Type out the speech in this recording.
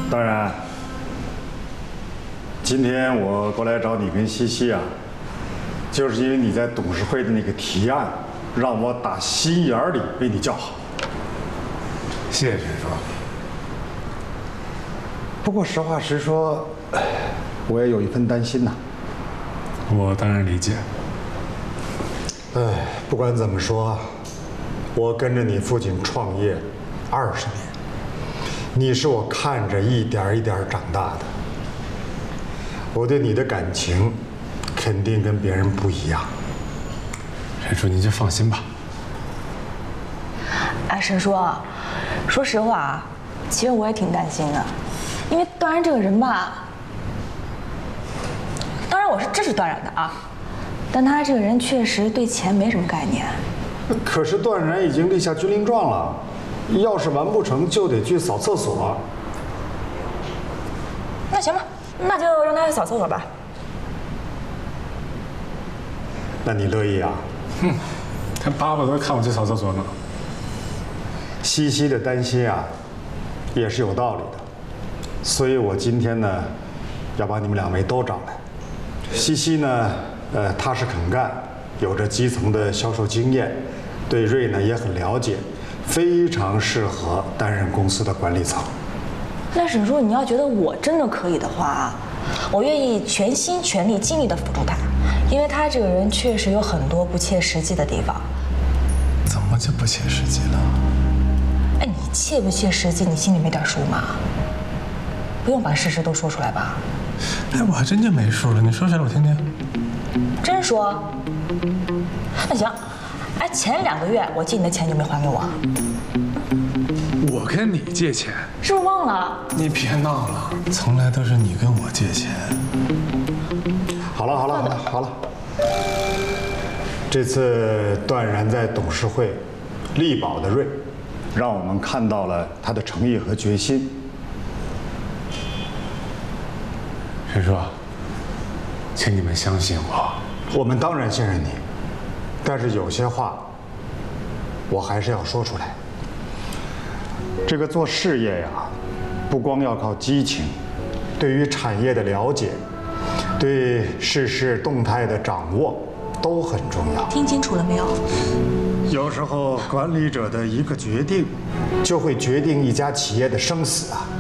当然，今天我过来找你跟西西啊，就是因为你在董事会的那个提案，让我打心眼里为你叫好。 谢谢陈叔。 不过实话实说，我也有一份担心呐。 我当然理解。 不管怎么说，我跟着你父亲创业20年，你是我看着一点一点长大的。我对你的感情，肯定跟别人不一样。 陈叔，您就放心吧。 哎，沈叔，说实话啊，其实我也挺担心的，因为段然这个人吧，当然我是支持段然的啊，但他这个人确实对钱没什么概念。 可是段然已经立下军令状了，要是完不成就得去扫厕所。 那行吧，那就让他去扫厕所吧。 那你乐意啊？ 他巴不得看我去扫厕所呢。 西西的担心啊，也是有道理的，所以我今天呢，要把你们2位都找来。西西呢，踏实肯干，有着基层的销售经验，对瑞呢也很了解，非常适合担任公司的管理层。 那沈叔，你要觉得我真的可以的话，我愿意全心全力尽力的辅助他，因为他这个人确实有很多不切实际的地方。 怎么就不切实际了？ 哎，你切不切实际，你心里没点数吗？不用把事实都说出来吧。 哎，我还真就没数了，你说出来我听听。 真说？那行，哎，前2个月我借你的钱你就没还给我， 我跟你借钱， 是不是忘了？ 你别闹了，从来都是你跟我借钱。 好了，这次段然在董事会力保的瑞，让我们看到了他的诚意和决心。 陈叔，请你们相信我。 我们当然信任你，但是有些话，我还是要说出来。这个做事业呀，不光要靠激情，对于产业的了解，对世事动态的掌握都很重要。 听清楚了没有？ 有时候管理者的一个决定，就会决定一家企业的生死啊。